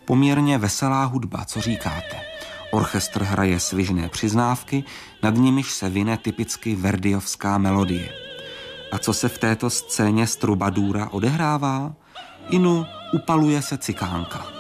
Poměrně veselá hudba, co říkáte? Orchestr hraje svižné přiznávky, nad nimiž se vine typicky verdiovská melodie. A co se v této scéně z trubadúra odehrává? Inu, upaluje se cikánka.